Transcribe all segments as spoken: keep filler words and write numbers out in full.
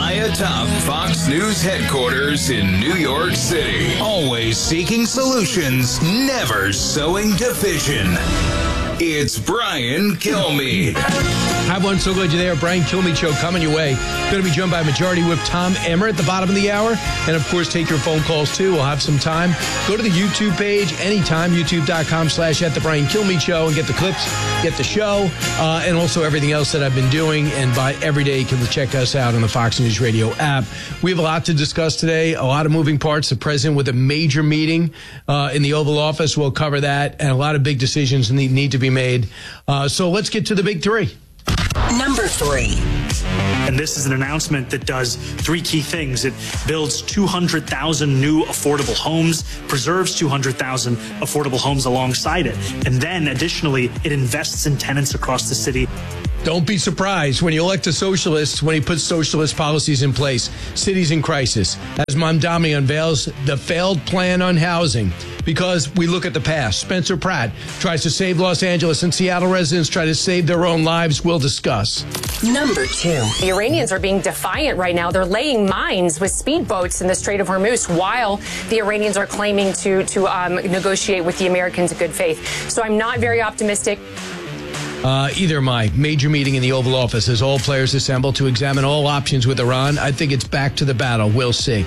high atop Fox News headquarters in New York City. Always seeking solutions, never sowing division. It's Brian Kilmeade. Hi, everyone. So glad you're there. Brian Kilmeade Show coming your way. Going to be joined by Majority Whip Tom Emmer at the bottom of the hour. And, of course, take your phone calls, too. We'll have some time. Go to the YouTube page anytime, youtube.com slash at the Brian Kilmeade Show, and get the clips, get the show, uh, and also everything else that I've been doing. And by every day, you can check us out on the Fox News Radio app. We have a lot to discuss today, a lot of moving parts. The president with a major meeting uh, in the Oval Office. We'll cover that, and a lot of big decisions need, need to be made. Uh, so let's get to the big three. Number three. And this is an announcement that does three key things. It builds two hundred thousand new affordable homes, preserves two hundred thousand affordable homes alongside it. And then additionally, it invests in tenants across the city. Don't be surprised when you elect a socialist when he puts socialist policies in place. Cities in crisis. As Mamdani unveils the failed plan on housing. Because we look at the past. Spencer Pratt tries to save Los Angeles, and Seattle residents try to save their own lives. We'll discuss. Number two. The Iranians are being defiant right now. They're laying mines with speedboats in the Strait of Hormuz while the Iranians are claiming to, to um, negotiate with the Americans in good faith. So I'm not very optimistic. Uh, either my major meeting in the Oval Office as all players assemble to examine all options with Iran. I think it's back to the battle. We'll see.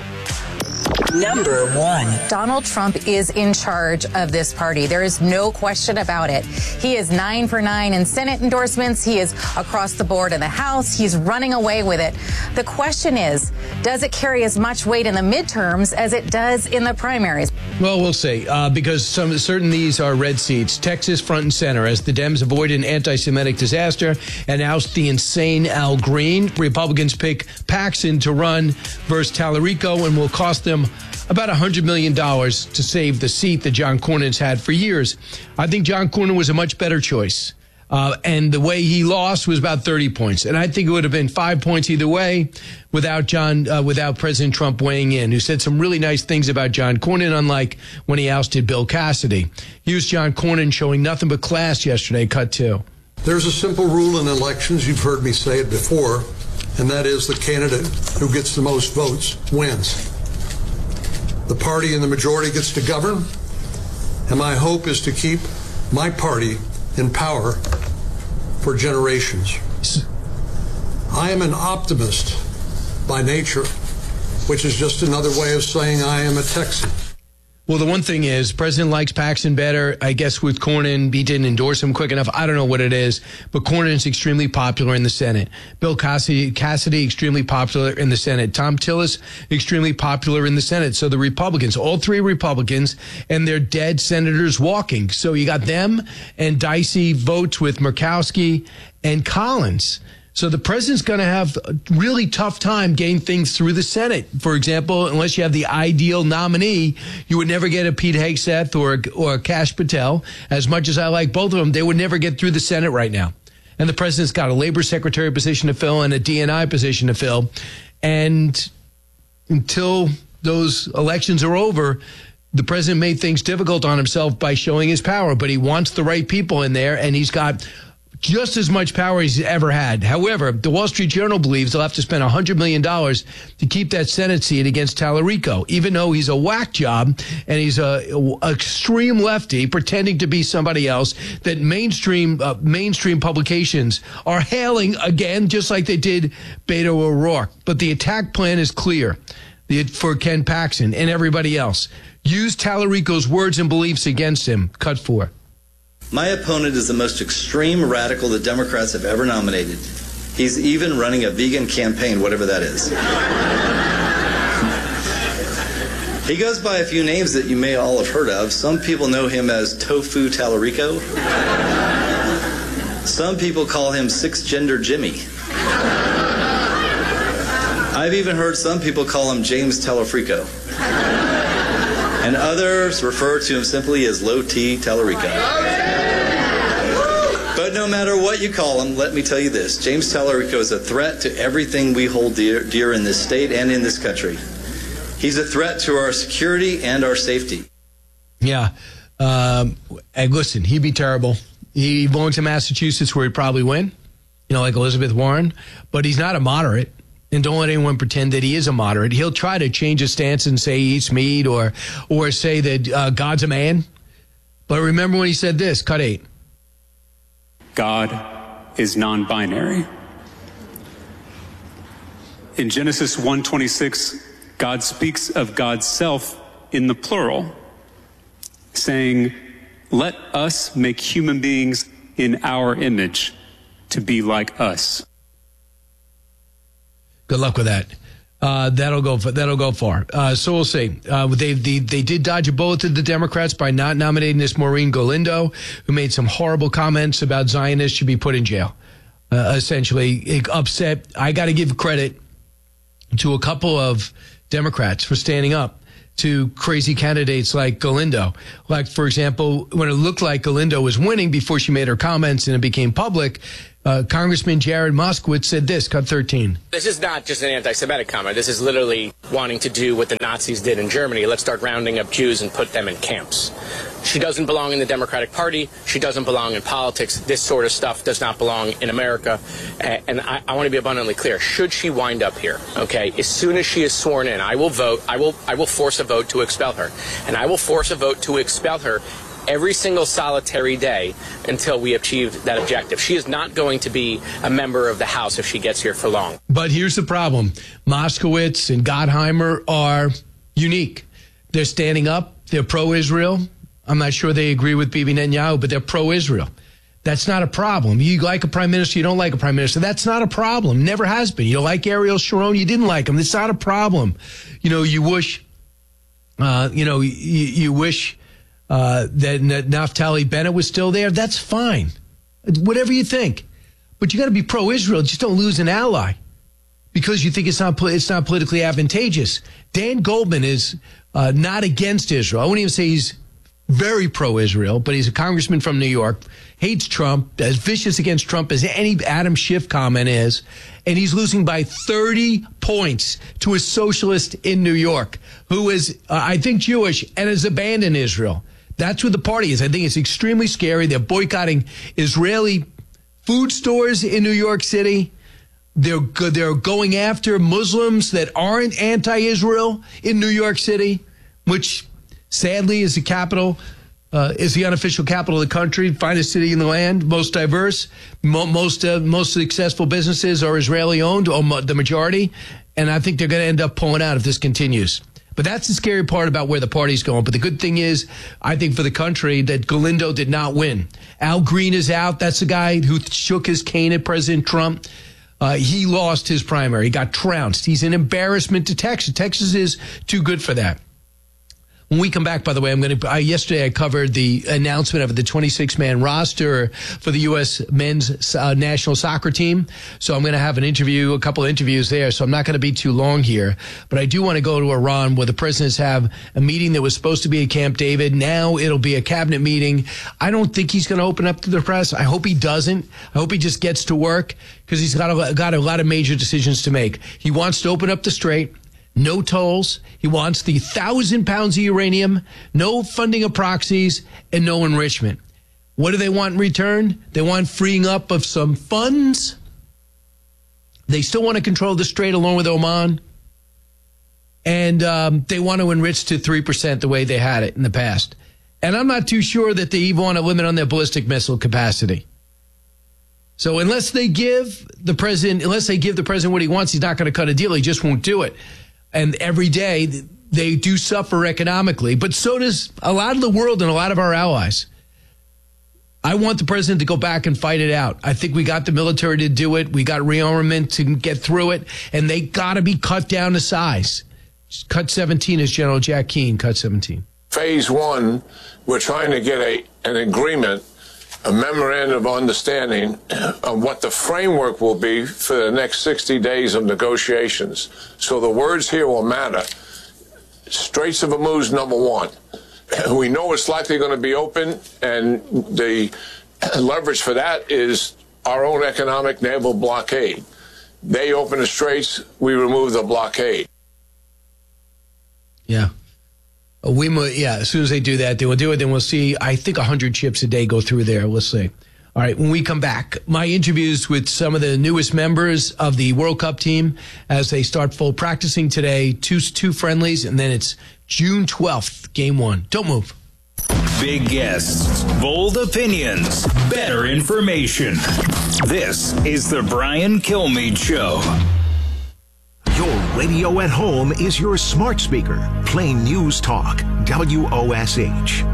Number one. Donald Trump is in charge of this party. There is no question about it. He is nine for nine in Senate endorsements. He is across the board in the House. He's running away with it. The question is, does it carry as much weight in the midterms as it does in the primaries? Well, we'll see, uh, because some certain these are red seats. Texas front and center as the Dems avoid an anti-Semitic disaster and oust the insane Al Green. Republicans pick Paxton to run versus Tallarico and will cost them about one hundred million dollars to save the seat that John Cornyn's had for years. I think John Cornyn was a much better choice. Uh, and the way he lost was about thirty points. And I think it would have been five points either way without John, uh, without President Trump weighing in, who said some really nice things about John Cornyn, unlike when he ousted Bill Cassidy. Here's John Cornyn showing nothing but class yesterday, cut two. There's a simple rule in elections, you've heard me say it before, and that is the candidate who gets the most votes wins. The party in the majority gets to govern, and my hope is to keep my party in power for generations. I am an optimist by nature, which is just another way of saying I am a Texan. Well, the one thing is, President likes Paxton better. I guess with Cornyn, he didn't endorse him quick enough. I don't know what it is, but Cornyn is extremely popular in the Senate. Bill Cassidy, Cassidy, extremely popular in the Senate. Tom Tillis, extremely popular in the Senate. So the Republicans, all three Republicans, and their dead senators walking. So you got them and dicey votes with Murkowski and Collins. So the president's going to have a really tough time getting things through the Senate. For example, unless you have the ideal nominee, you would never get a Pete Hegseth or, or a Kash Patel. As much as I like both of them, they would never get through the Senate right now. And the president's got a labor secretary position to fill and a D and I position to fill. And until those elections are over, the president made things difficult on himself by showing his power. But he wants the right people in there, and he's got just as much power as he's ever had. However, the Wall Street Journal believes they'll have to spend one hundred million dollars to keep that Senate seat against Tallarico, even though he's a whack job and he's a, a extreme lefty pretending to be somebody else that mainstream uh, mainstream publications are hailing again, just like they did Beto O'Rourke. But the attack plan is clear the, for Ken Paxton and everybody else. Use Tallarico's words and beliefs against him. Cut four. My opponent is the most extreme radical the Democrats have ever nominated. He's even running a vegan campaign, whatever that is. He goes by a few names that you may all have heard of. Some people know him as Tofu Tallarico. Some people call him Six-Gender Jimmy. I've even heard some people call him James Tallafrico. And others refer to him simply as Low T Tallarico. But no matter what you call him, let me tell you this. James Tallarico is a threat to everything we hold dear, dear in this state and in this country. He's a threat to our security and our safety. Yeah. Um, and listen, he'd be terrible. He belongs to Massachusetts where he'd probably win, you know, like Elizabeth Warren. But he's not a moderate. And don't let anyone pretend that he is a moderate. He'll try to change his stance and say he eats meat or or say that uh, God's a man. But remember when he said this, cut eight. God is non-binary. In Genesis one twenty-six, God speaks of God's self in the plural, saying, "Let us make human beings in our image to be like us." Good luck with that. Uh, that'll go. That'll go far. Uh, so we'll see. Uh, they, they they did dodge a bullet to the Democrats by not nominating this Maureen Galindo, who made some horrible comments about Zionists should be put in jail. Uh, essentially, it upset. I got to give credit to a couple of Democrats for standing up to crazy candidates like Galindo. Like, for example, when it looked like Galindo was winning before she made her comments and it became public, uh, Congressman Jared Moskowitz said this, cut thirteen. This is not just an anti-Semitic comment. This is literally wanting to do what the Nazis did in Germany. Let's start rounding up Jews and put them in camps. She doesn't belong in the Democratic Party. She doesn't belong in politics. This sort of stuff does not belong in America. And I, I want to be abundantly clear. Should she wind up here, okay, as soon as she is sworn in, I will vote. I will, I will force a vote to expel her. And I will force a vote to expel her every single solitary day until we achieve that objective. She is not going to be a member of the House if she gets here for long. But here's the problem. Moskowitz and Gottheimer are unique. They're standing up. They're pro-Israel. I'm not sure they agree with Bibi Netanyahu, but they're pro-Israel. That's not a problem. You like a prime minister, you don't like a prime minister. That's not a problem. Never has been. You don't like Ariel Sharon, you didn't like him. It's not a problem. You know, you wish, uh, you know, you, you wish uh, that Naftali Bennett was still there. That's fine. Whatever you think. But you got to be pro-Israel. Just don't lose an ally because you think it's not it's not politically advantageous. Dan Goldman is uh, not against Israel. I wouldn't even say he's very pro-Israel, but he's a congressman from New York, hates Trump, as vicious against Trump as any Adam Schiff comment is, and he's losing by thirty points to a socialist in New York who is, uh, I think, Jewish and has abandoned Israel. That's what the party is. I think it's extremely scary. They're boycotting Israeli food stores in New York City. They're they're going after Muslims that aren't anti-Israel in New York City, which sadly is the capital, uh, is the unofficial capital of the country, finest city in the land, most diverse, mo- most uh, most successful businesses are Israeli-owned, or mo- the majority, and I think they're going to end up pulling out if this continues. But that's the scary part about where the party's going. But the good thing is, I think for the country, that Galindo did not win. Al Green is out. That's the guy who shook his cane at President Trump. Uh, he lost his primary. He got trounced. He's an embarrassment to Texas. Texas is too good for that. When we come back, by the way, I'm going to. I, yesterday, I covered the announcement of the twenty-six man roster for the U S men's uh, national soccer team. So I'm going to have an interview, a couple of interviews there. So I'm not going to be too long here. But I do want to go to Iran, where the presidents have a meeting that was supposed to be at Camp David. Now it'll be a cabinet meeting. I don't think he's going to open up to the press. I hope he doesn't. I hope he just gets to work, because he's got a, got a lot of major decisions to make. He wants to open up the strait. No tolls. He wants the thousand pounds of uranium, no funding of proxies, and no enrichment. What do they want in return? They want freeing up of some funds. They still want to control the strait along with Oman. And um, they want to enrich to three percent the way they had it in the past. And I'm not too sure that they even want a limit on their ballistic missile capacity. So unless they give the president, unless they give the president what he wants, he's not going to cut a deal. He just won't do it. And every day they do suffer economically, but so does a lot of the world and a lot of our allies. I want the president to go back and fight it out. I think we got the military to do it. We got rearmament to get through it, and they got to be cut down to size. Cut seventeen is General Jack Keane, cut seventeen. Phase one, we're trying to get a an agreement, a memorandum of understanding of what the framework will be for the next sixty days of negotiations. So the words here will matter. Straits of Hormuz, number one. We know it's likely going to be open, and the leverage for that is our own economic naval blockade. They open the straits, we remove the blockade. Yeah. We, yeah, as soon as they do that, they will do it. Then we'll see, I think, one hundred ships a day go through there. We'll see. All right, when we come back, my interviews with some of the newest members of the World Cup team as they start full practicing today, two, two friendlies, and then it's June twelfth, game one. Don't move. Big guests, bold opinions, better information. This is the Brian Kilmeade Show. Your radio at home is your smart speaker. Plain News Talk, W O S H.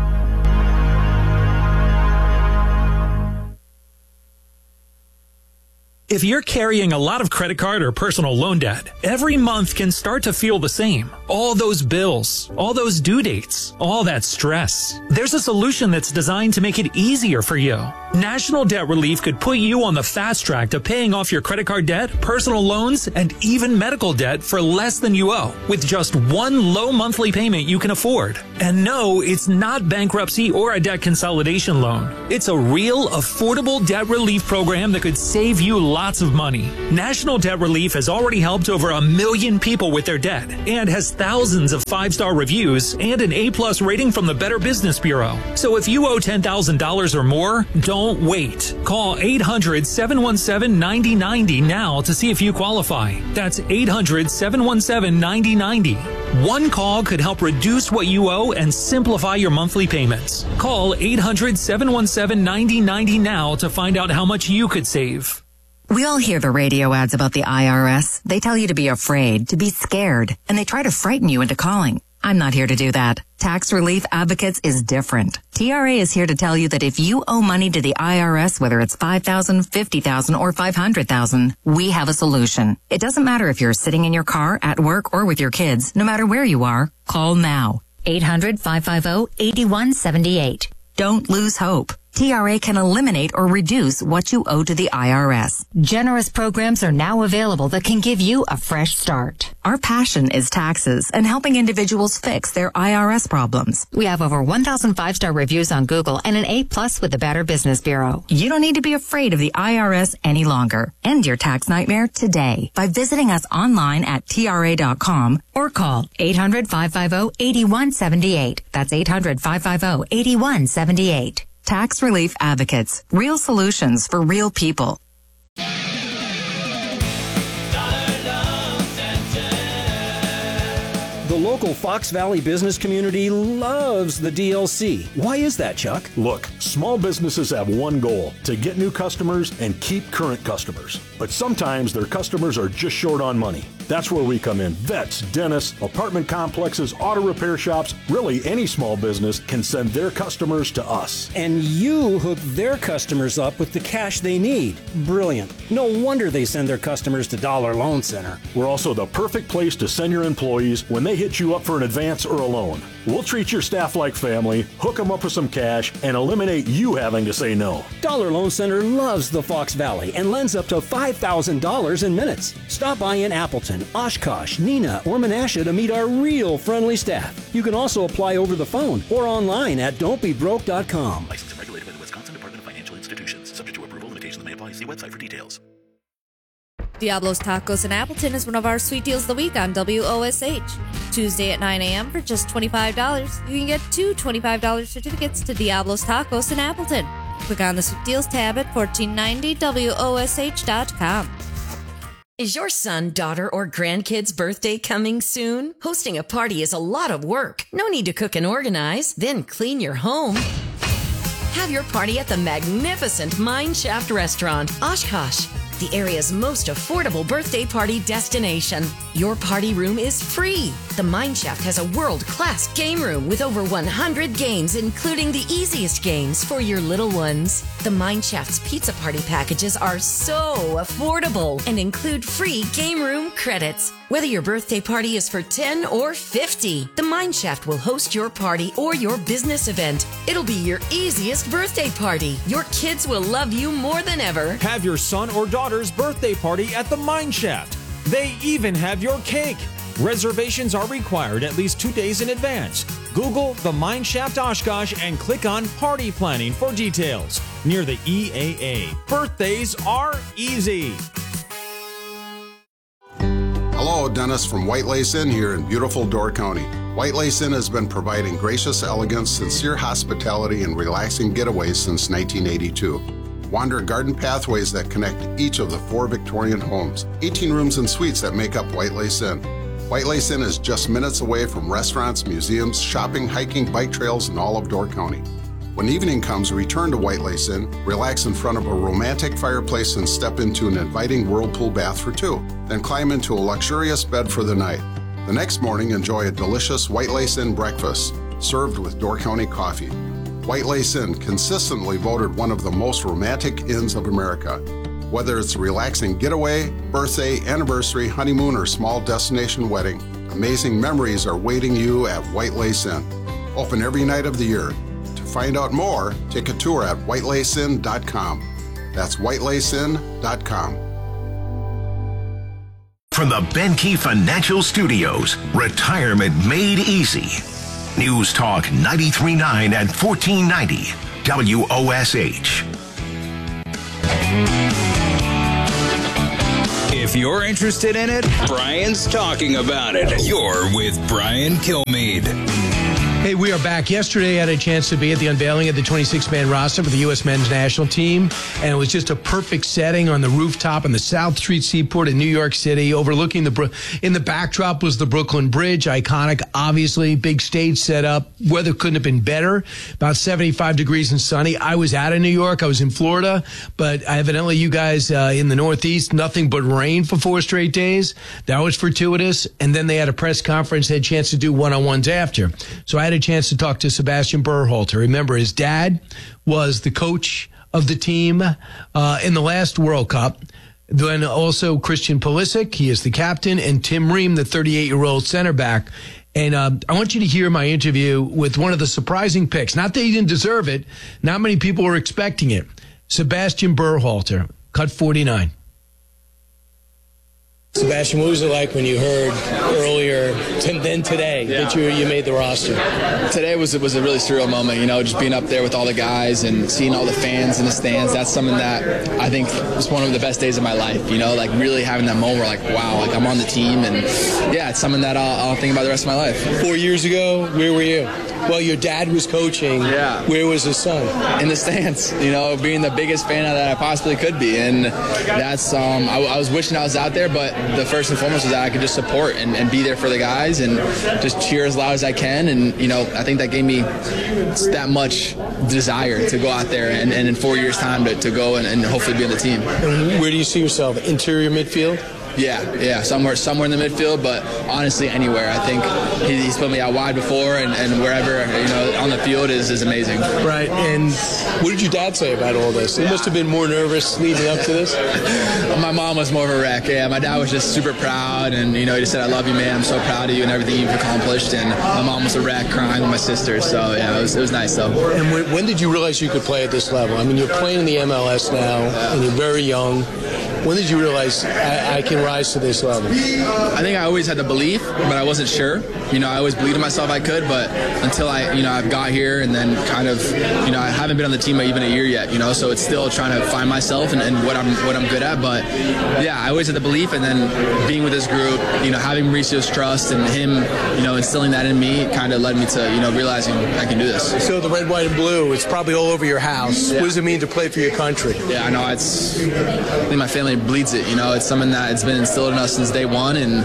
If you're carrying a lot of credit card or personal loan debt, every month can start to feel the same. All those bills, all those due dates, all that stress. There's a solution that's designed to make it easier for you. National Debt Relief could put you on the fast track to paying off your credit card debt, personal loans, and even medical debt for less than you owe, with just one low monthly payment you can afford. And no, it's not bankruptcy or a debt consolidation loan. It's a real, affordable debt relief program that could save you lots of money. National Debt Relief has already helped over a million people with their debt and has thousands of five-star reviews and an A-plus rating from the Better Business Bureau. So if you owe ten thousand dollars or more, don't wait. Call eight hundred, seven one seven, nine zero nine zero now to see if you qualify. That's eight hundred, seven one seven, nine zero nine zero. One call could help reduce what you owe and simplify your monthly payments. Call eight hundred, seven one seven, nine zero nine zero now to find out how much you could save. We all hear the radio ads about the I R S. They tell you to be afraid, to be scared, and they try to frighten you into calling. I'm not here to do that. Tax Relief Advocates is different. T R A is here to tell you that if you owe money to the I R S, whether it's five thousand dollars, fifty thousand dollars, or five hundred thousand dollars, we have a solution. It doesn't matter if you're sitting in your car, at work, or with your kids. No matter where you are, call now. eight hundred, five five zero, eight one seven eight. Don't lose hope. T R A can eliminate or reduce what you owe to the I R S. Generous programs are now available that can give you a fresh start. Our passion is taxes and helping individuals fix their I R S problems. We have over one thousand five-star reviews on Google and an A-plus with the Better Business Bureau. You don't need to be afraid of the I R S any longer. End your tax nightmare today by visiting us online at T R A dot com or call eight hundred, five five zero, eight one seven eight. That's eight hundred, five five zero, eight one seven eight. Tax Relief Advocates. Real solutions for real people. The local Fox Valley business community loves the D L C. Why is that, Chuck? Look, small businesses have one goal, to get new customers and keep current customers. But sometimes their customers are just short on money. That's where we come in. Vets, dentists, apartment complexes, auto repair shops, really any small business can send their customers to us. And you hook their customers up with the cash they need. Brilliant. No wonder they send their customers to Dollar Loan Center. We're also the perfect place to send your employees when they hit you up for an advance or a loan. We'll treat your staff like family, hook them up with some cash, and eliminate you having to say no. Dollar Loan Center loves the Fox Valley and lends up to five thousand dollars in minutes. Stop by in Appleton, Oshkosh, Neenah, or Menasha to meet our real friendly staff. You can also apply over the phone or online at don't be broke dot com. Licensed and regulated by the Wisconsin Department of Financial Institutions. Subject to approval, limitations may apply. See website for details. Diablo's Tacos in Appleton is one of our sweet deals of the week on W O S H. Tuesday at nine a.m. for just twenty-five dollars, you can get two twenty-five dollars certificates to Diablo's Tacos in Appleton. Click on the Sweet Deals tab at fourteen ninety W O S H dot com. Is your son, daughter, or grandkid's birthday coming soon? Hosting a party is a lot of work. No need to cook and organize, then clean your home. Have your party at the magnificent Mineshaft Restaurant, Oshkosh, the area's most affordable birthday party destination. Your party room is free. The Mineshaft has a world-class game room with over one hundred games, including the easiest games for your little ones. The Mineshaft's pizza party packages are so affordable and include free game room credits. Whether your birthday party is for ten or fifty, the Mineshaft will host your party or your business event. It'll be your easiest birthday party. Your kids will love you more than ever. Have your son or daughter's birthday party at the Mineshaft. They even have your cake. Reservations are required at least two days in advance. Google the Mineshaft Oshkosh and click on Party Planning for details. Near the E A A. Birthdays are easy. Hello, Dennis from White Lace Inn here in beautiful Door County. White Lace Inn has been providing gracious elegance, sincere hospitality, and relaxing getaways since nineteen eighty-two. Wander garden pathways that connect each of the four Victorian homes. eighteen rooms and suites that make up White Lace Inn. White Lace Inn is just minutes away from restaurants, museums, shopping, hiking, bike trails, and all of Door County. When evening comes, return to White Lace Inn, relax in front of a romantic fireplace and step into an inviting whirlpool bath for two. Then climb into a luxurious bed for the night. The next morning, enjoy a delicious White Lace Inn breakfast, served with Door County coffee. White Lace Inn, consistently voted one of the most romantic inns of America. Whether it's a relaxing getaway, birthday, anniversary, honeymoon, or small destination wedding, amazing memories are waiting you at White Lace Inn. Open every night of the year. To find out more, take a tour at white lace inn dot com. That's white lace inn dot com. From the Benkey Financial Studios, retirement made easy. News Talk ninety-three point nine and fourteen ninety W O S H. If you're interested in it, Brian's talking about it. You're with Brian Kilmeade. Hey, we are back. Yesterday, I had a chance to be at the unveiling of the twenty-six man roster for the U S men's national team, and it was just a perfect setting on the rooftop on the South Street Seaport in New York City, overlooking the, in the backdrop was the Brooklyn Bridge, iconic, obviously, big stage set up. Weather couldn't have been better, about seventy-five degrees and sunny. I was out of New York. I was in Florida, but evidently you guys uh, in the Northeast, nothing but rain for four straight days. That was fortuitous, and then they had a press conference, had a chance to do one-on-ones after. So I had a chance to talk to Sebastian Berhalter. Remember, his dad was the coach of the team uh, in the last World Cup. Then also Christian Pulisic, he is the captain, and Tim Ream, the thirty-eight-year-old center back. And uh, I want you to hear my interview with one of the surprising picks. Not that he didn't deserve it. Not many people were expecting it. Sebastian Berhalter, cut forty-nine. Sebastian, what was it like when you heard earlier than today yeah. that you you made the roster? Today was it was a really surreal moment, you know, just being up there with all the guys and seeing all the fans in the stands. That's something that I think was one of the best days of my life, you know, like really having that moment where like, wow, like I'm on the team, and yeah, it's something that I'll, I'll think about the rest of my life. Four years ago, where were you? Well, your dad was coaching. Yeah. Where was his son? In the stands, you know, being the biggest fan that I possibly could be, and that's um, I, I was wishing I was out there, but the first and foremost is that I could just support and, and be there for the guys and just cheer as loud as I can. And, you know, I think that gave me that much desire to go out there and, and in four years' time to, to go and, and hopefully be on the team. And where do you see yourself? Interior midfield? Yeah, yeah, somewhere somewhere in the midfield, but honestly anywhere. I think he, he's put me out wide before, and, and wherever, you know, on the field is, is amazing. Right, and what did your dad say about all this? He yeah. must have been more nervous leading up to this. My mom was more of a wreck. Yeah, my dad was just super proud, and, you know, he just said, I love you, man. I'm so proud of you and everything you've accomplished. And my mom was a wreck, crying with my sister. So, yeah, it was, it was nice, though. And when, when did you realize you could play at this level? I mean, you're playing in the M L S now, yeah. and you're very young. When did you realize I, I can rise to this level? I think I always had the belief, but I wasn't sure. You know, I always believed in myself I could, but until I, you know, I've got here and then kind of, you know, I haven't been on the team even a year yet, you know, so it's still trying to find myself and, and what I'm what I'm good at. But yeah, I always had the belief, and then being with this group, you know, having Mauricio's trust and him, you know, instilling that in me kind of led me to, you know, realizing I can do this. So the red, white, and blue, it's probably all over your house. Yeah. What does it mean to play for your country? Yeah, I know. It's, I think my family bleeds it, you know. It's something that it's been instilled in us since day one, and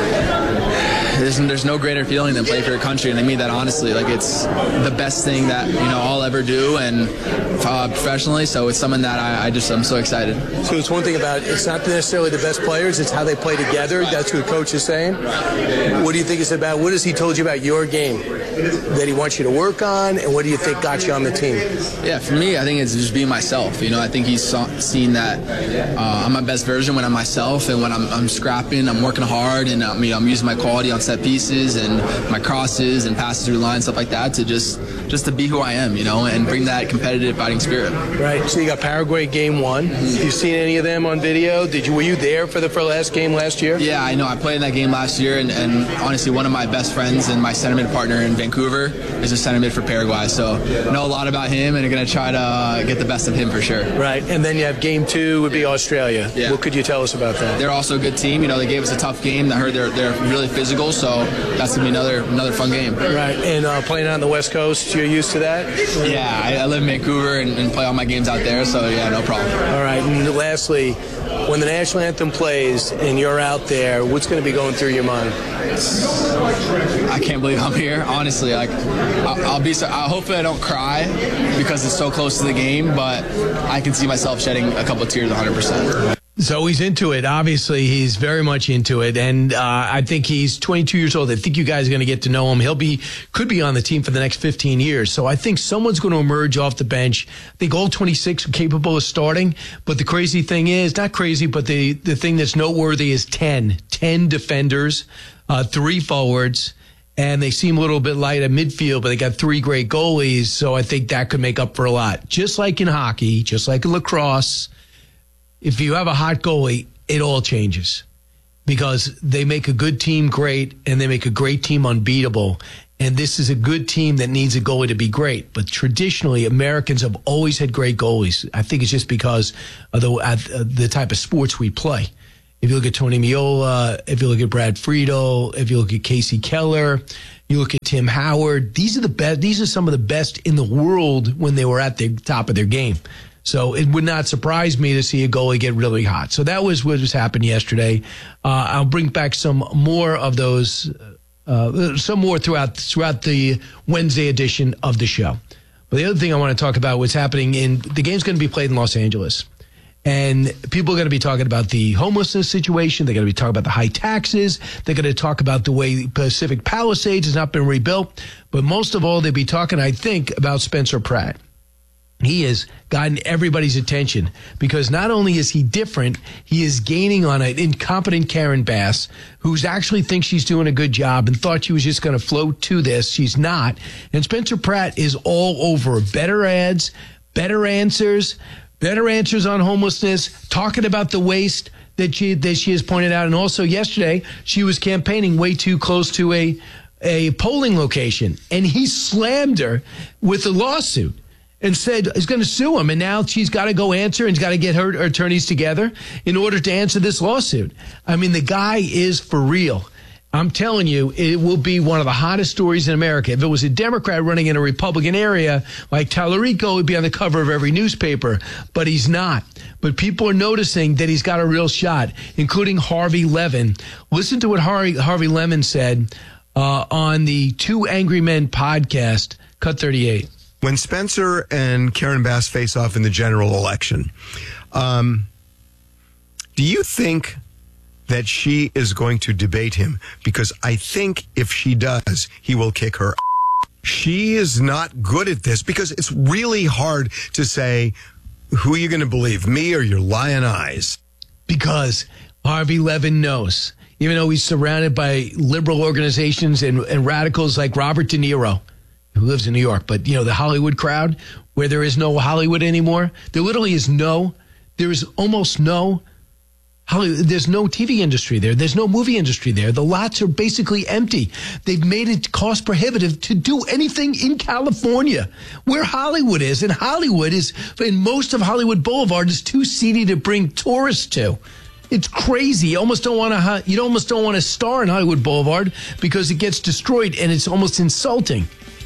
there's, there's no greater feeling than play for your country, and I mean that honestly. Like, it's the best thing that, you know, I'll ever do, and uh, professionally, so it's something that I, I just, I'm so excited. So it's one thing about, it's not necessarily the best players, it's how they play together. That's what the coach is saying. What do you think it's about? What has he told you about your game that he wants you to work on, and what do you think got you on the team? Yeah, for me, I think it's just being myself. You know, I think he's saw, seen that uh, I'm my best version when I'm myself, and when I'm, I'm scrapping, I'm working hard, and um, you know, I'm using my quality on set pieces and my crosses and passes through the line, stuff like that, to just just to be who I am, you know, and bring that competitive fighting spirit. Right. So you got Paraguay game one. Mm-hmm. You seen any of them on video? Did you? Were you there for the for last game last year? Yeah, I know. I played in that game last year, and, and honestly, one of my best friends and my center mid partner in Vancouver is a center mid for Paraguay. So I know a lot about him, and I'm going to try to uh, get the best of him for sure. Right. And then you have game two would be Australia. Yeah. What could you tell us about that? They're also a good team. You know, they gave us a tough game. I heard they're they're really physical. schedule, so that's going to be another another fun game. Right, and uh, playing on the West Coast, you're used to that? Yeah, I, I live in Vancouver and, and play all my games out there, so yeah, no problem. All right, and lastly, when the national anthem plays and you're out there, what's going to be going through your mind? I can't believe I'm here, honestly. Like, I'll, I'll be. So, I hopefully I don't cry because it's so close to the game, but I can see myself shedding a couple of tears, one hundred percent. So he's into it. Obviously, he's very much into it, and uh, I think he's twenty-two years old. I think you guys are going to get to know him. He'll be could be on the team for the next fifteen years. So I think someone's going to emerge off the bench. I think all twenty-six are capable of starting. But the crazy thing is, not crazy, but the the thing that's noteworthy is ten, ten defenders, uh, three forwards. And they seem a little bit light at midfield, but they got three great goalies. So I think that could make up for a lot. Just like in hockey, just like in lacrosse, if you have a hot goalie, it all changes because they make a good team great and they make a great team unbeatable. And this is a good team that needs a goalie to be great. But traditionally, Americans have always had great goalies. I think it's just because of the, uh, the type of sports we play. If you look at Tony Meola, if you look at Brad Friedel, if you look at Casey Keller, you look at Tim Howard, these are the best. These are some of the best in the world when they were at the top of their game. So it would not surprise me to see a goalie get really hot. So that was what was happened yesterday. Uh, I'll bring back some more of those, uh, some more throughout throughout the Wednesday edition of the show. But the other thing I want to talk about what's happening in the game's going to be played in Los Angeles. And people are going to be talking about the homelessness situation. They're going to be talking about the high taxes. They're going to talk about the way Pacific Palisades has not been rebuilt. But most of all, they'll be talking, I think, about Spencer Pratt. He has gotten everybody's attention because not only is he different, he is gaining on an incompetent Karen Bass, who's actually thinks she's doing a good job and thought she was just going to float to this. She's not. And Spencer Pratt is all over better ads, better answers, better answers on homelessness, talking about the waste that she that she has pointed out. And also yesterday, she was campaigning way too close to a, a polling location. And he slammed her with a lawsuit and said he's going to sue him. And now she's got to go answer and she's got to get her attorneys together in order to answer this lawsuit. I mean, the guy is for real. I'm telling you, it will be one of the hottest stories in America. If it was a Democrat running in a Republican area like Tallarico, it would be on the cover of every newspaper. But he's not. But people are noticing that he's got a real shot, including Harvey Levin. Listen to what Harvey, Harvey Levin said uh, on the Two Angry Men podcast, Cut thirty-eight. When Spencer and Karen Bass face off in the general election, um, do you think that she is going to debate him? Because I think if she does, he will kick her. She is not good at this because it's really hard to say, who are you going to believe, me or your lying eyes? Because Harvey Levin knows, even though he's surrounded by liberal organizations and, and radicals like Robert De Niro, who lives in New York, but, you know, the Hollywood crowd, where there is no Hollywood anymore, there literally is no, there is almost no Hollywood, there's no T V industry there. There's no movie industry there. The lots are basically empty. They've made it cost prohibitive to do anything in California, where Hollywood is. And Hollywood is, in most of Hollywood Boulevard, is too seedy to bring tourists to. It's crazy. You almost don't want to. You almost don't want to star in Hollywood Boulevard because it gets destroyed, and it's almost insulting.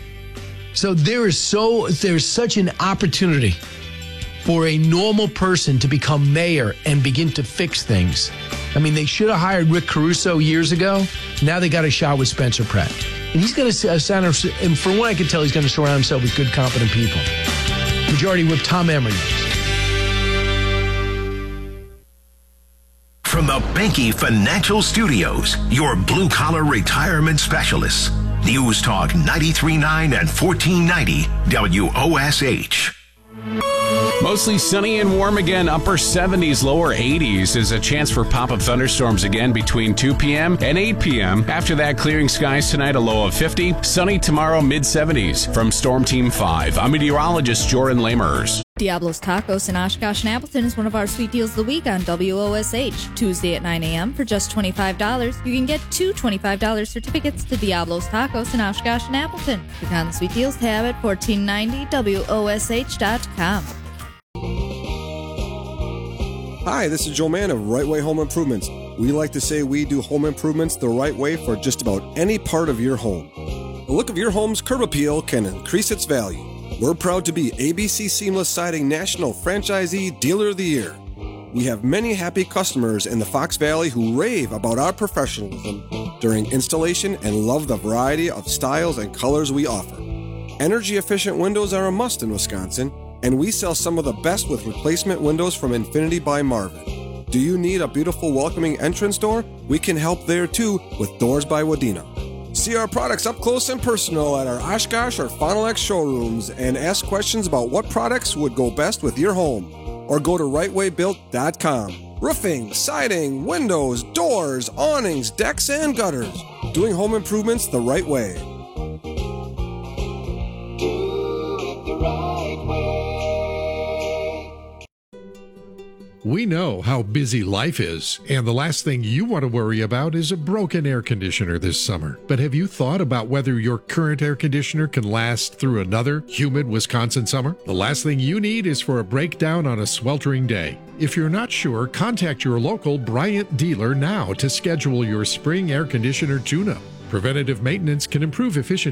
So there is so there's such an opportunity for a normal person to become mayor and begin to fix things. I mean, they should have hired Rick Caruso years ago. Now they got a shot with Spencer Pratt. And he's going to, and from what I can tell, he's going to surround himself with good, competent people. Majority Whip Tom Emmer knows. From the Banky Financial Studios, your blue-collar retirement specialists. News Talk ninety-three point nine and fourteen ninety W O S H. Mostly sunny and warm again, upper seventies, lower eighties. Is a chance for pop-up thunderstorms again between two p.m. and eight p.m. After that, clearing skies tonight, a low of fifty. Sunny tomorrow, mid-seventies. From Storm Team five, I'm meteorologist Joran Lamers. Diablo's Tacos in Oshkosh and Appleton is one of our sweet deals of the week on W O S H. Tuesday at nine a.m. for just twenty-five dollars, you can get two twenty-five dollars certificates to Diablo's Tacos in Oshkosh and Appleton. Click on the sweet deals tab at fourteen ninety W O S H dot com. Hi, this is Joe Mann of Right Way Home Improvements. We like to say we do home improvements the right way for just about any part of your home. The look of your home's curb appeal can increase its value. We're proud to be A B C Seamless Siding National Franchisee Dealer of the Year. We have many happy customers in the Fox Valley who rave about our professionalism during installation and love the variety of styles and colors we offer. Energy-efficient windows are a must in Wisconsin, and we sell some of the best with replacement windows from Infinity by Marvin. Do you need a beautiful, welcoming entrance door? We can help there too with Doors by Wadena. See our products up close and personal at our Oshkosh or Fond du Lac showrooms and ask questions about what products would go best with your home. Or go to right way built dot com. Roofing, siding, windows, doors, awnings, decks, and gutters. Doing home improvements the right way. Do it the right way. We know how busy life is, and the last thing you want to worry about is a broken air conditioner this summer. But have you thought about whether your current air conditioner can last through another humid Wisconsin summer? The last thing you need is for a breakdown on a sweltering day. If you're not sure, contact your local Bryant dealer now to schedule your spring air conditioner tune-up. Preventative maintenance can improve efficiency